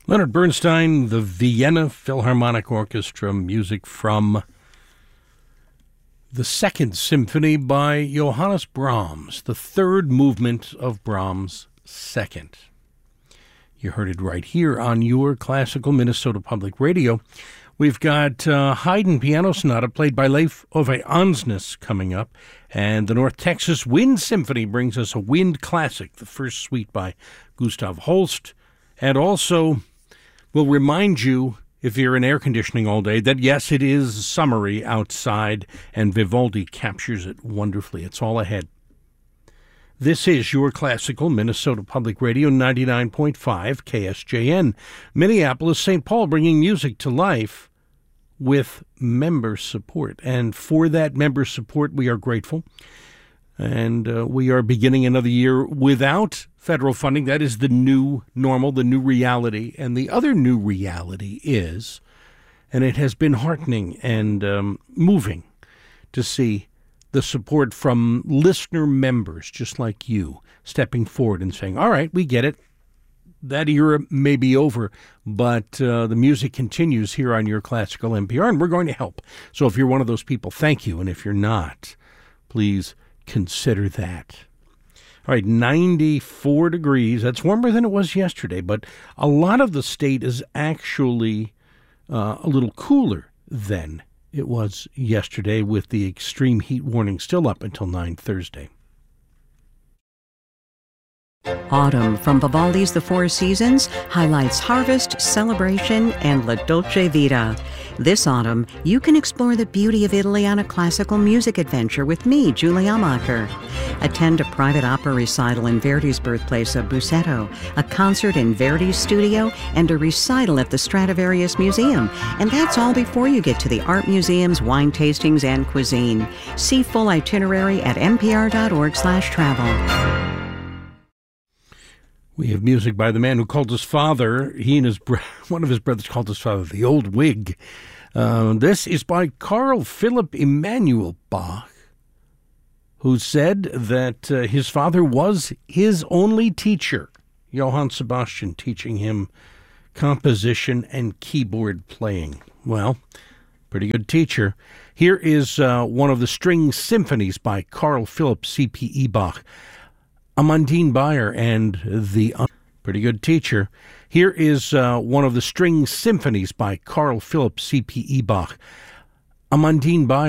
Leonard Bernstein, the Vienna Philharmonic Orchestra, music from the Second Symphony by Johannes Brahms, the third movement of Brahms' Second. You heard it right here on your classical Minnesota Public Radio. We've got Haydn Piano Sonata played by Leif Ove Ansnes coming up, and the North Texas Wind Symphony brings us a wind classic, the first suite by Gustav Holst, and also we'll remind you, if you're in air conditioning all day, that yes, it is summery outside, and Vivaldi captures it wonderfully. It's all ahead. This is your classical Minnesota Public Radio, 99.5 KSJN, Minneapolis, St. Paul, bringing music to life with member support. And for that member support, we are grateful. And we are beginning another year without federal funding. That is the new normal, the new reality. And the other new reality is, and it has been heartening and moving to see the support from listener members just like you stepping forward and saying, all right, we get it. That era may be over, but the music continues here on your classical NPR, and we're going to help. So if you're one of those people, thank you. And if you're not, please consider that. All right, 94 degrees. That's warmer than it was yesterday, but a lot of the state is actually a little cooler than it was yesterday, with the extreme heat warning still up until 9 Thursday. Autumn from Vivaldi's The Four Seasons highlights harvest, celebration, and La Dolce Vita. This autumn, you can explore the beauty of Italy on a classical music adventure with me, Julie Amacher. Attend a private opera recital in Verdi's birthplace of Busseto, a concert in Verdi's studio, and a recital at the Stradivarius Museum. And that's all before you get to the art museums, wine tastings, and cuisine. See full itinerary at npr.org/travel. We have music by the man who called his father, he and one of his brothers called his father the Old Whig. This is by Carl Philipp Emanuel Bach, who said that his father was his only teacher, Johann Sebastian, teaching him composition and keyboard playing. Well, pretty good teacher. Here is one of the string symphonies by Carl Philipp C.P.E. Bach. Amandine Bayer and the pretty good teacher. Here is one of the string symphonies by Carl Philipp C.P.E. Bach. Amandine Bayer.